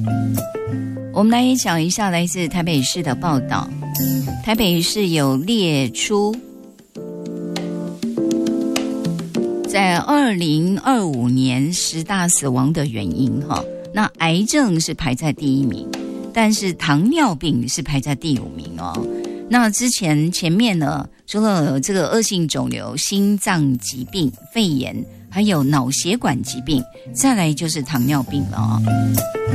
我们来讲一下来自台北市的报道。台北市有列出在2025年10大死亡的原因哈，那癌症是排在第1名，但是糖尿病是排在第5名哦。那前面呢，除了这个恶性肿瘤、心脏疾病、肺炎，还有脑血管疾病，再来就是糖尿病了哦。